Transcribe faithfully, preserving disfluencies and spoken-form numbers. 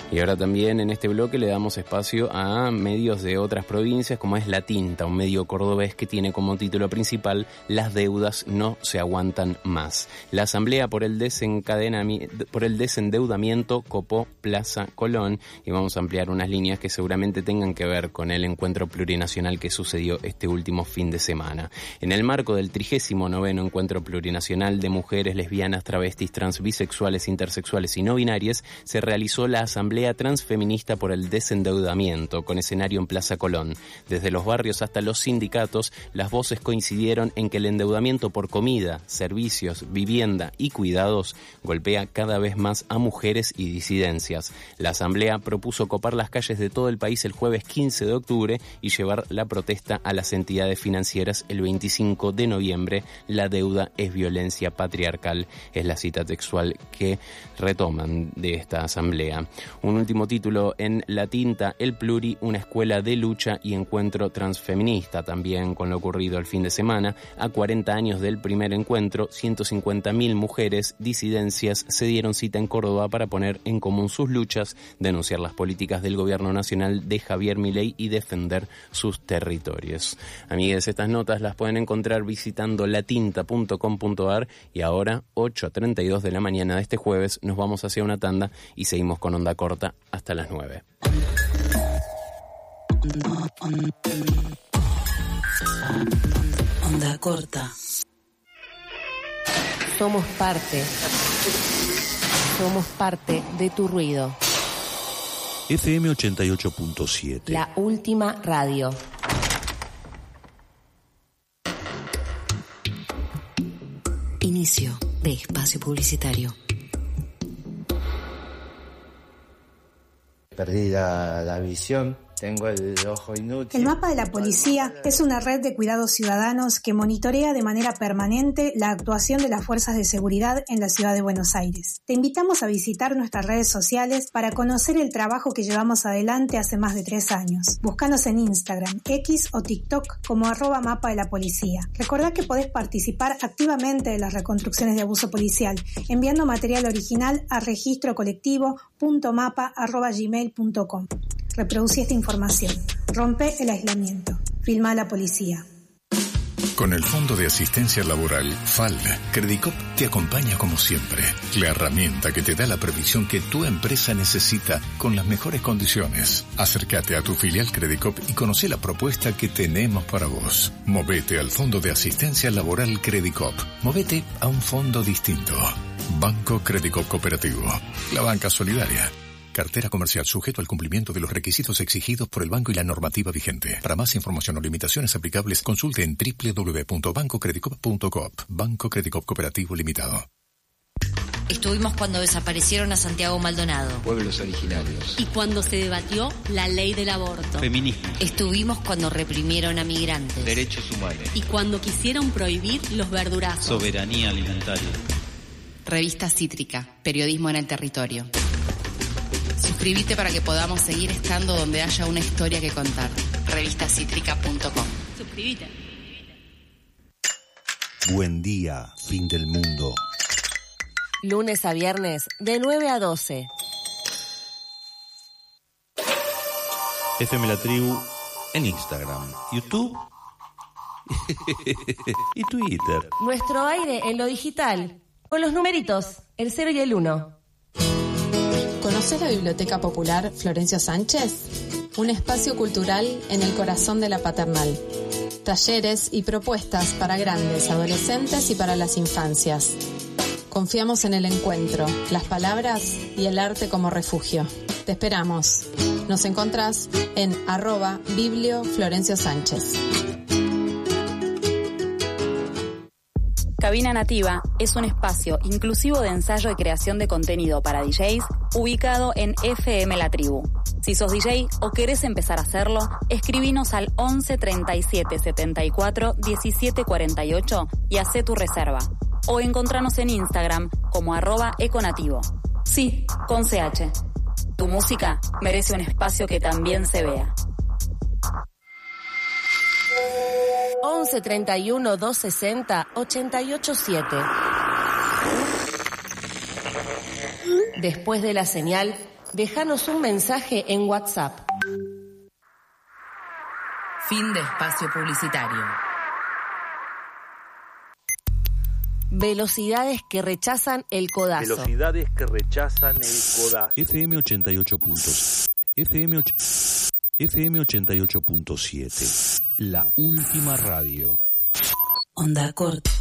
Y ahora también en este bloque le damos espacio a medios de otras provincias, como es La Tinta, un medio cordobés que tiene como título principal "Las deudas no se aguantan más". La Asamblea por el, desencadenamiento, por el desendeudamiento copó Plaza Colón, y vamos a ampliar unas líneas que seguramente tengan que ver con el encuentro plurinacional que sucedió este último fin de semana. En el marco del trigésimo noveno Encuentro Plurinacional de Mujeres, Lesbianas, Travestis, Trans, Bisexuales, Intersexuales y No Binarias, se realizó la Asamblea Transfeminista por el Desendeudamiento, con escenario en Plaza Colón. Desde los barrios hasta los sindicatos, las voces coincidieron en que el endeudamiento por comida, servicios, vivienda y cuidados golpea cada vez más a mujeres y disidencias. La Asamblea propuso copar las calles de todo el país el jueves quince de octubre y llevar la protesta a las entidades financieras el veinticinco de noviembre. La deuda es violencia patriarcal, es la cita textual que retoman de esta asamblea. Un último título en La Tinta, El Pluri, una escuela de lucha y encuentro transfeminista, también con lo ocurrido el fin de semana. A cuarenta años del primer encuentro, ciento cincuenta mil mujeres disidencias se dieron cita en Córdoba para poner en común sus luchas, denunciar las políticas del gobierno nacional de Javier Milei y defender sus territorios. Amigues, estas notas las pueden encontrar visitando latinta punto com punto ar, y ahora, ocho a treinta y dos de la mañana de este jueves, nos vamos hacia una tanda y seguimos con Onda Corta hasta las nueve. Onda Corta. Somos parte. Somos parte de tu ruido. F M ochenta y ocho punto siete. La última radio. Inicio de espacio publicitario. Perdí la, la visión, tengo el ojo inútil. El Mapa de la Policía es una red de cuidados ciudadanos que monitorea de manera permanente la actuación de las fuerzas de seguridad en la ciudad de Buenos Aires. Te invitamos a visitar nuestras redes sociales para conocer el trabajo que llevamos adelante hace más de tres años. Búscanos en Instagram, X o TikTok como arroba Mapa de la Policía. Recordá que podés participar activamente de las reconstrucciones de abuso policial enviando material original a registro colectivo punto mapa arroba gmail punto com. Reproducí esta información. Rompe el aislamiento. Filma a la policía. Con el Fondo de Asistencia Laboral, FAL, Credicop te acompaña como siempre. La herramienta que te da la previsión que tu empresa necesita con las mejores condiciones. Acércate a tu filial Credicop y conoce la propuesta que tenemos para vos. Movete al Fondo de Asistencia Laboral Credicop. Movete a un fondo distinto. Banco Credicop Cooperativo. La banca solidaria. Cartera comercial sujeto al cumplimiento de los requisitos exigidos por el banco y la normativa vigente. Para más información o limitaciones aplicables, consulte en doble u doble u doble u punto banco credicop punto coop. Banco Credicop Cooperativo Limitado. Estuvimos cuando desaparecieron a Santiago Maldonado. Pueblos originarios. Y cuando se debatió la ley del aborto. Feminismo. Estuvimos cuando reprimieron a migrantes. Derechos humanos. Y cuando quisieron prohibir los verdurazos. Soberanía alimentaria. Revista Cítrica, periodismo en el territorio. Suscríbete para que podamos seguir estando donde haya una historia que contar. revista cítrica punto com. Suscríbete. Buen día, fin del mundo. Lunes a viernes, de nueve a doce. F M La Tribu en Instagram, YouTube y Twitter. Nuestro aire en lo digital, con los numeritos, el cero y el uno. ¿Conoces la Biblioteca Popular Florencio Sánchez? Un espacio cultural en el corazón de la Paternal. Talleres y propuestas para grandes, adolescentes y para las infancias. Confiamos en el encuentro, las palabras y el arte como refugio. Te esperamos. Nos encontrás en arroba Biblio Florencio Sánchez. Cabina Nativa es un espacio inclusivo de ensayo y creación de contenido para D Js ubicado en F M La Tribu. Si sos D J o querés empezar a hacerlo, escribinos al once treinta y siete setenta y cuatro diecisiete cuarenta y ocho y hacé tu reserva. O encontranos en Instagram como arroba econativo. Sí, con C H. Tu música merece un espacio que también se vea. once treinta y uno doscientos sesenta ochenta y ocho siete. Después de la señal, Déjanos un mensaje en WhatsApp. Fin de espacio publicitario. Velocidades que rechazan el codazo. Velocidades que rechazan el codazo. F M ochenta y ocho puntos. F M, och... F M ochenta y ocho punto siete. La última radio. Onda corta.